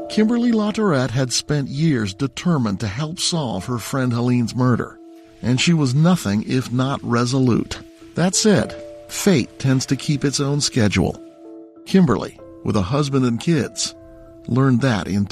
Kimberly LaTourette had spent years determined to help solve her friend Helene's murder, and she was nothing if not resolute. That said, fate tends to keep its own schedule. Kimberly, with a husband and kids, learned that in